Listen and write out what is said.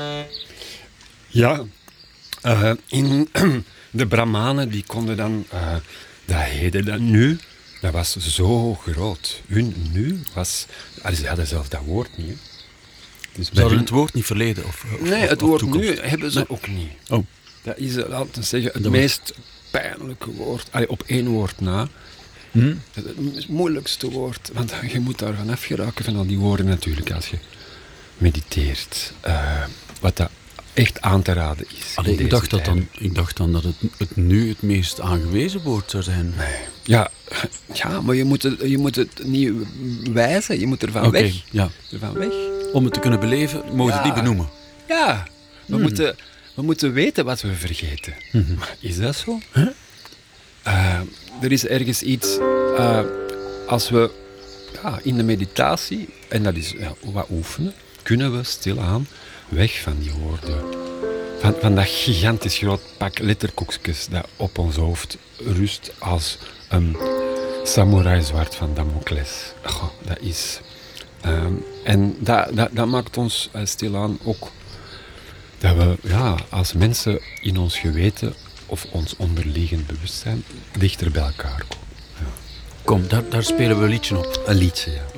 Ja, in de Brahmanen die konden dan dat heden, dat nu, dat was zo groot. Hun nu was... Ze hadden zelf dat woord niet. Hè. Dus Ze hadden het woord niet verleden? Nee, het of woord toekomst. nu hebben ze ook niet. Oh. Dat is, laten we zeggen, het meest pijnlijke woord. Op één woord na. Het moeilijkste woord. Want je moet daar vanaf geraken van al die woorden natuurlijk als je mediteert. Wat dat echt aan te raden is. Allee, ik dacht dan dat het nu het meest aangewezen woord zou zijn. Nee. Ja, maar je moet het niet wijzen. Je moet ervan weg. Ja. Ervan weg. Om het te kunnen beleven, mogen we het niet benoemen. Ja, we moeten weten wat we vergeten. Maar is dat zo? Er is ergens iets... als we in de meditatie, en dat is wat oefenen, kunnen we stilaan weg van die woorden. Van dat gigantisch groot pak letterkoekjes dat op ons hoofd rust als een samurai-zwaard van Damocles. Dat is... en dat maakt ons stilaan ook dat we als mensen in ons geweten of ons onderliggend bewustzijn dichter bij elkaar komen. Ja. Kom, daar spelen we een liedje op. Een liedje, ja.